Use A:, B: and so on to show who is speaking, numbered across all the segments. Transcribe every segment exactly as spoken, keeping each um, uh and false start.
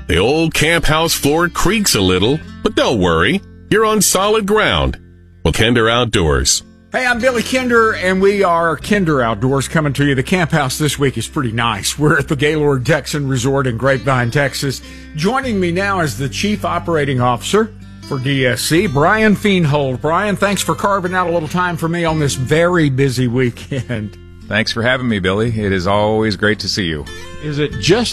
A: The old camp house floor creaks a little, but don't worry. You're on solid ground with Kinder Outdoors.
B: Hey, I'm Billy Kinder, and we are Kinder Outdoors coming to you. The camp house this week is pretty nice. We're at the Gaylord Texan Resort in Grapevine, Texas. Joining me now is the Chief Operating Officer for D S C, Brian Feenhold. Brian, thanks for carving out a little time for me on this very busy weekend.
C: Thanks for having me, Billy. It is always great to see you.
B: Is it just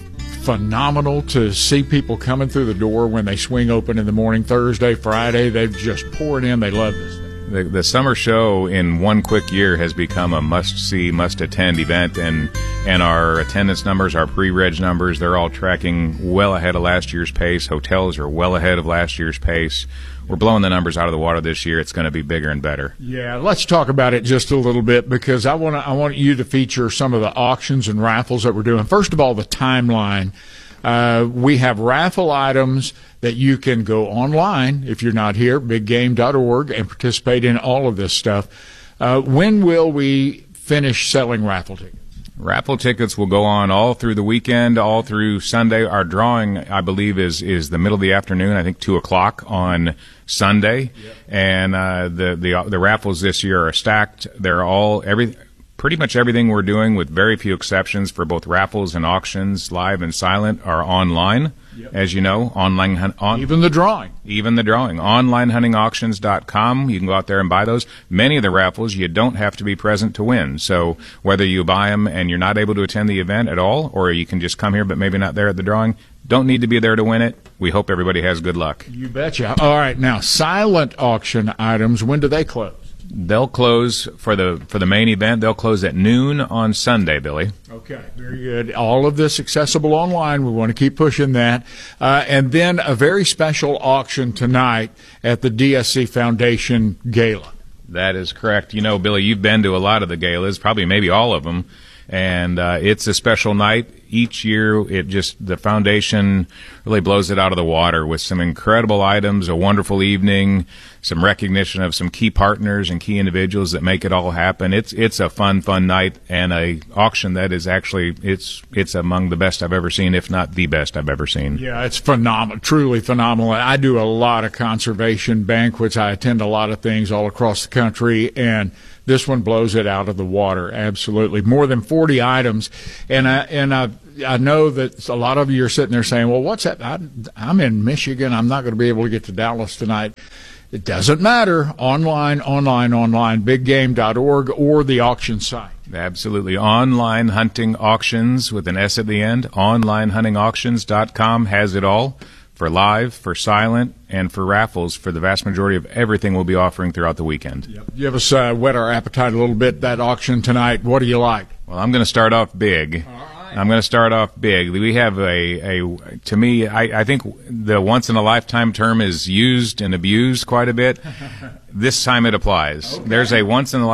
B: phenomenal to see people coming through the door when they swing open in the morning, Thursday, Friday? They're just pouring in. They love this thing.
C: The, the summer show in one quick year has become a must-see, must-attend event, and and our attendance numbers, our pre-reg numbers, they're all tracking well ahead of last year's pace. Hotels are well ahead of last year's pace. We're blowing the numbers out of the water this year. It's going to be bigger and better.
B: Yeah, let's talk about it just a little bit, because I want to, I want you to feature some of the auctions and raffles that we're doing. First of all, the timeline. Uh, we have raffle items that you can go online if you're not here, big game dot org, and participate in all of this stuff. Uh, when will we finish selling raffle tickets?
C: Raffle tickets will go on all through the weekend, all through Sunday. Our drawing, I believe, is is the middle of the afternoon. I think two o'clock on Sunday. Yep. And uh, the the the raffles this year are stacked. They're all every pretty much everything we're doing, with very few exceptions, for both raffles and auctions, live and silent, are online. Yep. As you know, online hun- on
B: even the drawing,
C: even the drawing, online hunting auctions dot com. You can go out there and buy those. Many of the raffles you don't have to be present to win. So whether you buy them and you're not able to attend the event at all, or you can just come here but maybe not there at the drawing, don't need to be there to win it. We hope everybody has good luck.
B: You betcha. All right, now silent auction items. When do they close?
C: They'll close for the for the main event. They'll close at noon on Sunday, Billy.
B: Okay, very good. All of this accessible online. We want to keep pushing that. Uh, and then a very special auction tonight at the D S C Foundation Gala.
C: That is correct. You know, Billy, you've been to a lot of the galas, probably maybe all of them, and uh, it's a special night. Each year, it just the foundation really blows it out of the water with some incredible items, a wonderful evening, some recognition of some key partners and key individuals that make it all happen. It's it's a fun, fun night, and a auction that is actually it's it's among the best I've ever seen, if not the best I've ever seen.
B: Yeah, it's phenomenal, truly phenomenal. I do a lot of conservation banquets. I attend a lot of things all across the country, and this one blows it out of the water. Absolutely, more than forty items, and I and I. I know that a lot of you are sitting there saying, well, what's that? I, I'm in Michigan. I'm not going to be able to get to Dallas tonight. It doesn't matter. Online, online, online, big game dot org or the auction site.
C: Absolutely. Online Hunting Auctions with an S at the end. online hunting auctions dot com has it all for live, for silent, and for raffles for the vast majority of everything we'll be offering throughout the weekend.
B: Yep. You have us uh, whet our appetite a little bit, that auction tonight. What do you like?
C: Well, I'm going to start off big. All right. I'm going to start off big. We have a, a to me, I, I think the once-in-a-lifetime term is used and abused quite a bit. This time it applies. Okay. There's a once-in-a